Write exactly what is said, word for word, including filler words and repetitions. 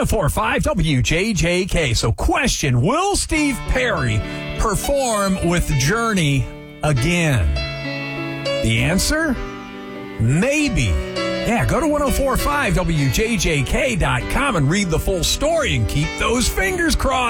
oh four point five W J J K. So question, will Steve Perry perform with Journey again? The answer? Maybe. Yeah, go to ten forty-five W J J K dot com and read the full story and keep those fingers crossed.